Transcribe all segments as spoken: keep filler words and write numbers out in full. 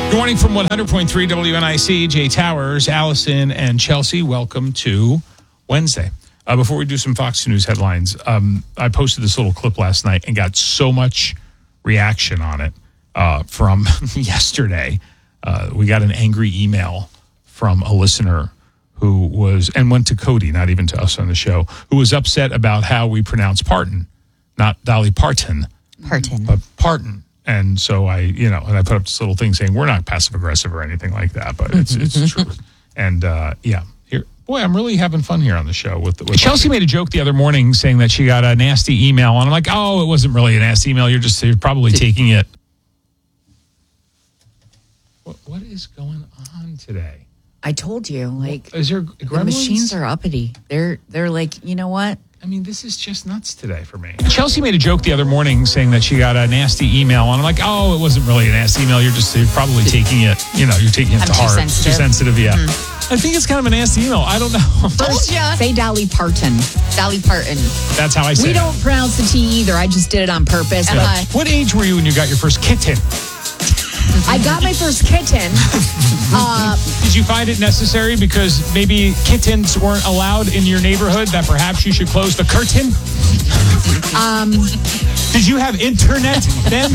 Good morning from one hundred point three W N I C. Jay Towers, Allison, and Chelsea. Welcome to Wednesday. Uh, before we do some Fox News headlines, um, I posted this little clip last night and got so much reaction on it uh, from yesterday. Uh, we got an angry email from a listener who was, and went to Cody, not even to us on the show, who was upset about how we pronounce Parton, not Dolly Parton. Parton. But Parton. And so I, you know, and I put up this little thing saying we're not passive aggressive or anything like that, but it's it's true. And uh, yeah, here, boy, I'm really having fun here on the show. With, with Chelsea made a joke the other morning saying that she got a nasty email, and I'm like, oh, it wasn't really a nasty email. You're just you're probably taking it. What what is going on today? I told you, like, is there the gremlins? machines are uppity. They're they're like, you know what? I mean, this is just nuts today for me. Chelsea made a joke the other morning saying that she got a nasty email, and I'm like, oh, it wasn't really a nasty email. You're just you're probably taking it, you know, you're taking it I'm to too heart. sensitive. Too sensitive, yeah. Mm-hmm. I think it's kind of a nasty email. I don't know. Told ya. Say Dolly Parton. Dolly Parton. That's how I say We it. don't pronounce the T either. I just did it on purpose. Uh-huh. But What age were you when you got your first kitten? I got my first kitten. uh, Did you find it necessary because maybe kittens weren't allowed in your neighborhood that perhaps you should close the curtain? um, Did you have internet then?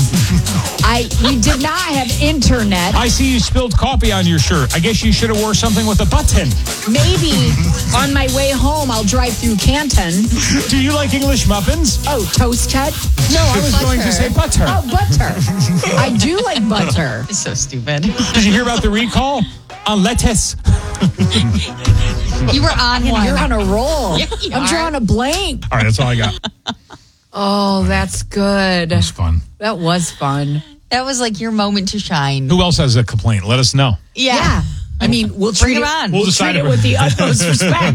I we did not have internet. I see you spilled coffee on your shirt. I guess you should have wore something with a button. Maybe on my way home, I'll drive through Canton. Do you like English muffins? Oh, toast head? No, I was Butter. going to say butter. Oh, butter. I do like butter. It's so stupid. Did you hear about the recall on lettuce? You were on one. You're on a roll. Yeah, you I'm are. drawing a blank. All right, that's all I got. Oh, that's good. It was fun. That was fun. That was like your moment to shine. Who else has a complaint? Let us know. Yeah. Yeah. I mean, we'll Bring treat it it on. We'll We'll decide treat it it. with the utmost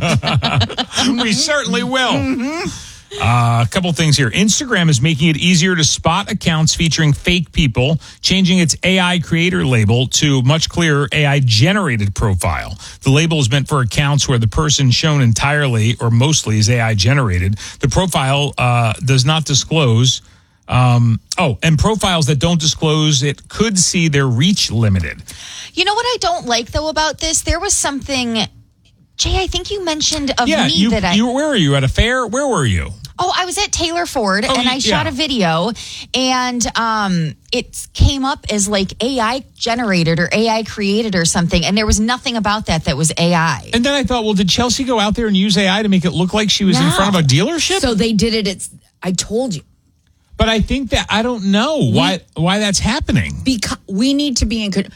respect. We certainly will. Uh, a couple things here. Instagram is making it easier to spot accounts featuring fake people, changing its A I creator label to much clearer A I generated profile. The label is meant for accounts where the person shown entirely or mostly is A I generated. The profile uh, does not disclose. Um, oh, and profiles that don't disclose it could see their reach limited. You know what I don't like, though, about this? There was something, Jay, I think you mentioned of Yeah, me you, that I... you, where were you? At a fair? Where were you? Oh, I was at Taylor Ford, Oh, and I yeah. shot a video, and um, it came up as like A I generated or A I created or something, and there was nothing about that that was A I. And then I thought, well, did Chelsea go out there and use A I to make it look like she was in No. front of a dealership? So they did it. It's. I told you. But I think that I don't know why why that's happening. Because we need to be in con-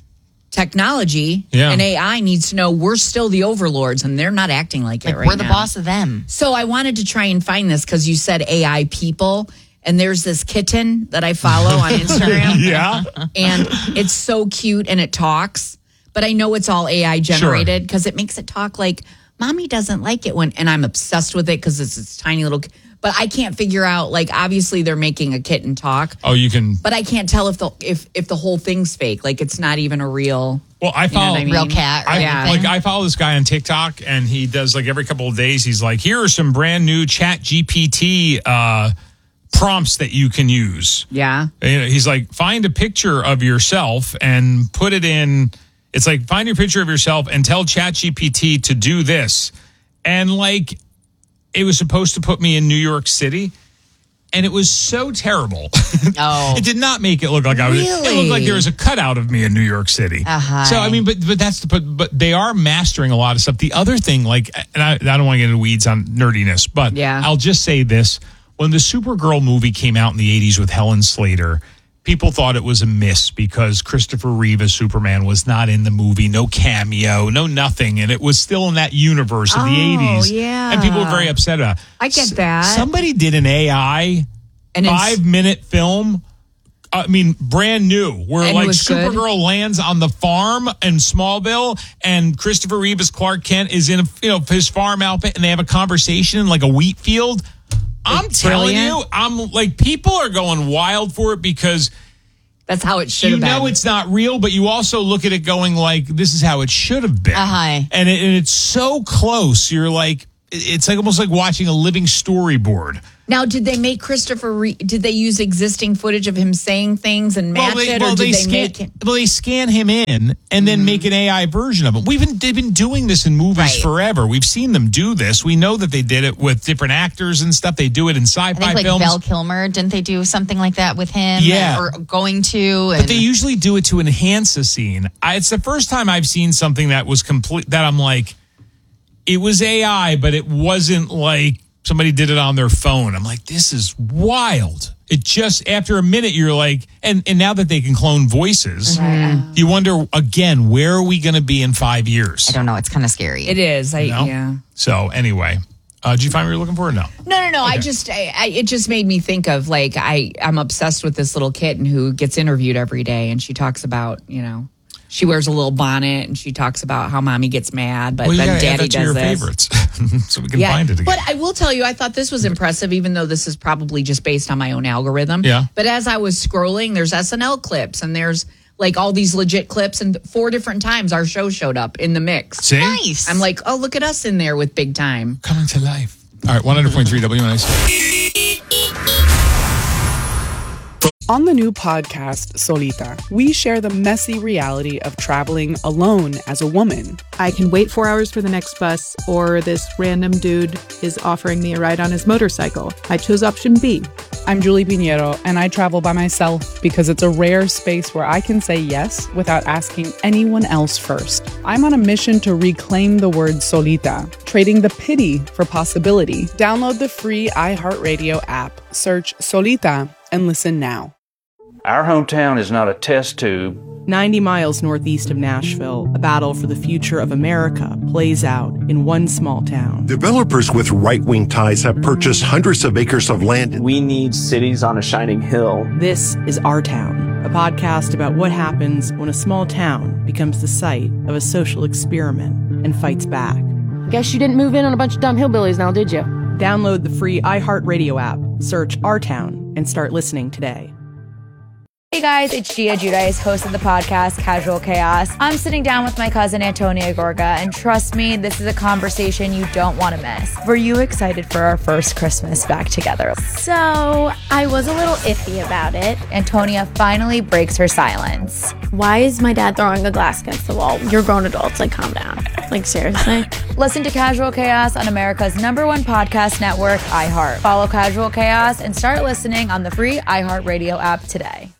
technology, Yeah. and A I needs to know we're still the overlords, and they're not acting like, Like it right we're the now. boss of them. So I wanted to try and find this because you said A I people, and there's this kitten that I follow on Instagram, Yeah. and it's so cute and it talks, but I know it's all A I generated because it makes it talk like mommy doesn't like it when, and I'm obsessed with it because it's this tiny little. But I can't figure out, like, obviously they're making a kitten talk. Oh, you can. But I can't tell if the if if the whole thing's fake. Like, it's not even a real. Well, I You know follow what I mean? Real cat or I, Yeah. anything. like I follow this guy on TikTok, and he does like every couple of days. He's like, here are some brand new Chat G P T uh, prompts that you can use. Yeah. You know, he's like, find a picture of yourself and put it in. It's like, find your picture of yourself and tell Chat G P T to do this. And like, it was supposed to put me in New York City. And it was so terrible. Oh. It did not make it look like I was. It Really? looked like there was a cutout of me in New York City. Uh-huh. So I mean, but but that's the but, but they are mastering a lot of stuff. The other thing, like, and I, I don't want to get into weeds on nerdiness, but Yeah. I'll just say this: when the Supergirl movie came out in the eighties with Helen Slater, people thought it was a miss because Christopher Reeve as Superman was not in the movie, no cameo, no nothing, and it was still in that universe of the Oh, eighties. yeah. And people were very upset about it. I get S- that. Somebody did an A I And it's- five minute film. I mean, brand new, where And it like was good? Supergirl lands on the farm in Smallville, and Christopher Reeve as Clark Kent is in, you know, his farm outfit, and they have a conversation in like a wheat field. I'm It's telling brilliant. you, I'm like, people are going wild for it because That's how it should you have been. know it's not real, but you also look at it going like, this is how it should have been. Uh-huh. And, it, and it's so close. You're like, it's like almost like watching a living storyboard. Now, did they make Christopher? Re- did they use existing footage of him saying things and match well, they, it, well, or did they, they, scan, make it? Well, they scan him in and then mm. make an A I version of him. We've been they've been doing this in movies right. forever. We've seen them do this. We know that they did it with different actors and stuff. They do it in sci-fi I think like films. Val Kilmer, didn't they do something like that with him? Yeah, or going to. And- but they usually do it to enhance a scene. I, it's the first time I've seen something that was complete. That I'm like, it was A I, but it wasn't like somebody did it on their phone. I'm like, this is wild. It just, after a minute, you're like, and, and now that they can clone voices, mm-hmm. you wonder, again, where are we going to be in five years? I don't know. It's kind of scary. It is. I, you know? Yeah. So anyway, uh, did you find what you're looking for or no? No, no, no. Okay. I just, I, I, it just made me think of like, I, I'm obsessed with this little kitten who gets interviewed every day. And she talks about, you know, she wears a little bonnet and she talks about how mommy gets mad, but well, then daddy add that to does your this. favorites so we can yeah. find it again. But I will tell you, I thought this was impressive, even though this is probably just based on my own algorithm. Yeah. But as I was scrolling, there's S N L clips and there's like all these legit clips, and four different times our show showed up in the mix. See? Nice. I'm like, oh, look at us in there with Big Time. Coming to life. All right, one hundred point three W N I C. On the new podcast, Solita, we share the messy reality of traveling alone as a woman. I can wait four hours for the next bus, or this random dude is offering me a ride on his motorcycle. I chose option B. I'm Julie Pinheiro, and I travel by myself because it's a rare space where I can say yes without asking anyone else first. I'm on a mission to reclaim the word solita, trading the pity for possibility. Download the free iHeartRadio app, search Solita, and listen now. Our hometown is not a test tube. ninety miles northeast of Nashville, a battle for the future of America plays out in one small town. Developers with right-wing ties have purchased hundreds of acres of land. We need cities on a shining hill. This is Our Town, a podcast about what happens when a small town becomes the site of a social experiment and fights back. Guess you didn't move in on a bunch of dumb hillbillies now, did you? Download the free iHeartRadio app, search Our Town, and start listening today. Hey guys, it's Gia Giudice, host of the podcast Casual Chaos. I'm sitting down with my cousin Antonia Gorga, and trust me, this is a conversation you don't want to miss. Were you excited for our first Christmas back together? So, I was a little iffy about it. Antonia finally breaks her silence. Why is my dad throwing a glass against the wall? You're grown adults, like calm down. Like seriously? Listen to Casual Chaos on America's number one podcast network, iHeart. Follow Casual Chaos and start listening on the free iHeartRadio app today.